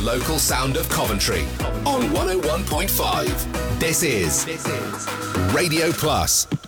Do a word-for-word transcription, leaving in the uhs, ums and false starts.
local sound of Coventry on one oh one point five. This is Radio Plus.